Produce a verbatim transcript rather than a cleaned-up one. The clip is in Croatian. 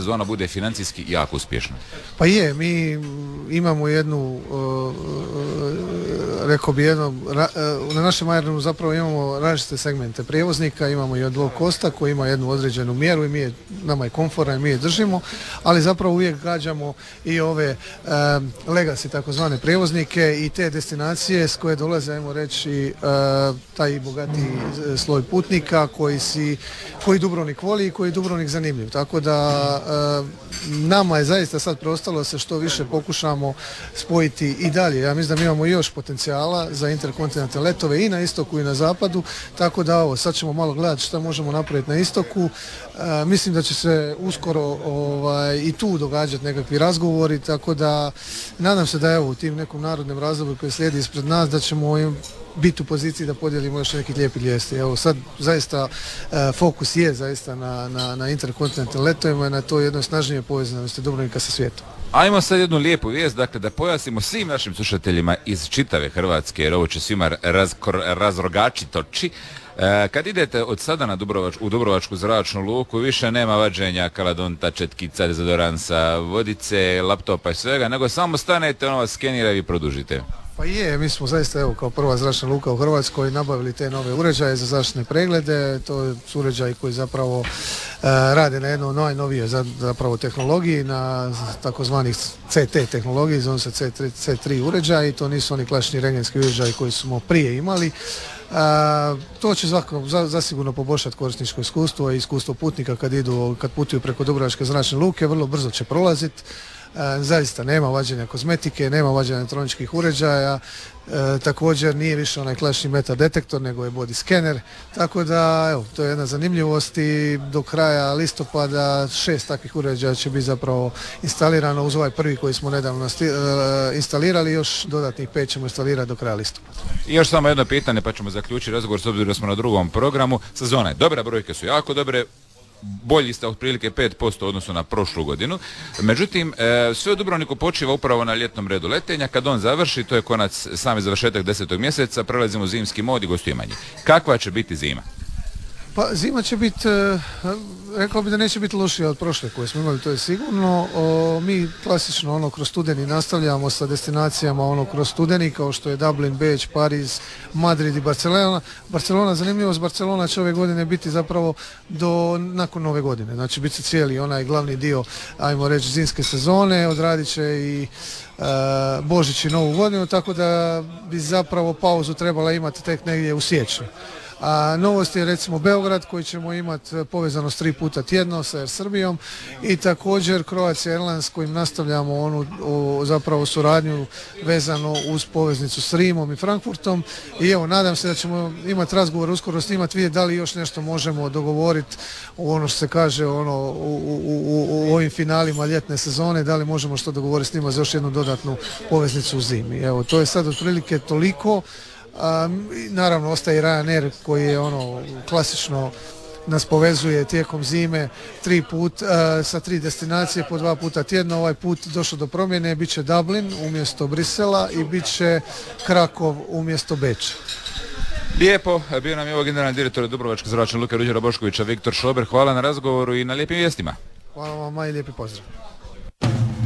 sezona bude financijski jako uspješna. Pa je, mi imamo jednu, rekao bi jedno, na našem aerodromu zapravo imamo različite segmente prijevoznika, imamo i od low costa koji ima jednu određenu mjeru i mi je, nama je komforan i mi je držimo, ali zapravo uvijek gađamo i ove legacy takozvane prijevoznike i te destinacije s koje dolaze, ajmo reći, taj bogatiji sloj putnika koji si, koji Dubrovnik voli i koji je Dubrovnik zanimljiv. Tako da nama je zaista sad preostalo se što više pokušamo spojiti i dalje. Ja mislim da mi imamo još potencijala za interkontinentalne letove i na istoku i na zapadu, tako da ovo, sad ćemo malo gledati šta možemo napraviti na istoku. E, mislim da će se uskoro ovaj, i tu događati nekakvi razgovori, tako da nadam se da evo u tim nekom narodnom razdoblju koji slijedi ispred nas da ćemo im biti u poziciji da podijelimo još neki lijepi vijesti. Evo sad zaista e, fokus je zaista na, na, na interkontinentalnim letovima i na to jednoj snažnije povezanosti Dubrovnika sa svijetom. Ajmo sad jednu lijepu vijest, dakle da pojasnimo svim našim slušateljima iz čitave Hrvatske, jer ovo će svima razkor, razrogači toči. E, kad idete od sada na Dubrovač, u Dubrovačku zračnu luku, više nema vađenja kaladonta, četkica, dezodoransa, vodice, laptopa i svega, nego samo stanete, ono vas skenira i produžite. Pa je, mi smo zaista evo kao prva zračna luka u Hrvatskoj nabavili te nove uređaje za zaštitne preglede. To su uređaji koji zapravo uh, rade na jednoj najnovije zapravo tehnologiji, na takozvanih C T tehnologiji, zove se C tri, C tri uređaji. To nisu oni klasični rentgenski uređaji koji smo prije imali. Uh, to će zakon, za, zasigurno poboljšati korisničko iskustvo i iskustvo putnika kad idu, kad putuju preko Dubrovačke zračne luke, vrlo brzo će prolaziti. E, zaista nema vađenja kozmetike, nema vađenja elektroničkih uređaja, e, također nije više onaj klasični metal detektor nego je body scanner, tako da evo, to je jedna zanimljivost i do kraja listopada šest takvih uređaja će biti zapravo instalirano uz ovaj prvi koji smo nedavno sti, e, instalirali, još dodatnih pet ćemo instalirati do kraja listopada. I još samo jedno pitanje pa ćemo zaključiti razgovor s obzirom da smo na drugom programu. Sezona je dobra, brojke su jako dobre, bolji ste otprilike pet posto u odnosu na prošlu godinu. Međutim, e, sve u Dubrovniku počiva upravo na ljetnom redu letenja. Kad on završi, to je konac, sami završetak desetog mjeseca, prelazimo u zimski mod i gostovanje. Kakva će biti zima? Pa zima će biti, e, rekao bi da neće biti lošija od prošle koje smo imali, to je sigurno. O, mi klasično ono kroz studeni nastavljamo sa destinacijama ono kroz studeni kao što je Dublin, Beč, Pariz, Madrid i Barcelona. Barcelona, zanimljivost Barcelona će ove godine biti zapravo do nakon nove godine. Znači bit će cijeli onaj glavni dio, ajmo reći, zimske sezone, odradit će i e, Božić i Novu godinu, tako da bi zapravo pauzu trebala imati tek negdje u siječnju. A novost je recimo Beograd koji ćemo imati povezanost tri puta tjedno sa Air Srbijom i također Croatia Airlines kojim nastavljamo onu o, zapravo suradnju vezano uz poveznicu s Rimom i Frankfurtom i evo nadam se da ćemo imati razgovor uskoro s njima, vidjeti da li još nešto možemo dogovoriti u ono što se kaže ono, u, u, u, u ovim finalima ljetne sezone, da li možemo što dogovoriti s njima za još jednu dodatnu poveznicu u zimi. Evo to je sad otprilike toliko. Um, naravno ostaje i Ryanair koji je ono klasično nas povezuje tijekom zime tri put, uh, sa tri destinacije po dva puta tjedno. Ovaj put došlo do promjene, bit će Dublin umjesto Brisela i bit će Krakov umjesto Beča. Lijepo, bio nam je ovo generalni direktor Dubrovačke zračne luke Ruđera Boškovića Viktor Šober. Hvala na razgovoru i na lijepim vijestima. Hvala vam i lijepi pozdrav.